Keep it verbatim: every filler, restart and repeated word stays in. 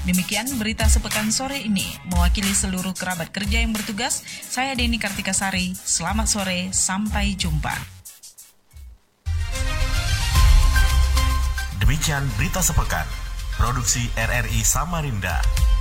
Demikian berita sepekan sore ini. Mewakili seluruh kerabat kerja yang bertugas, saya Deni Kartikasari. Selamat sore, sampai jumpa. Demikian berita sepekan. Produksi R R I Samarinda.